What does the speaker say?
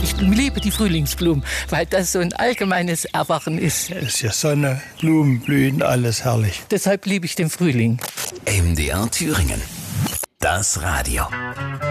Ich liebe die Frühlingsblumen, weil das so ein allgemeines Erwachen ist. Es ist ja Sonne, Blumen, Blühen, alles herrlich. Deshalb liebe ich den Frühling. MDR Thüringen. Das Radio.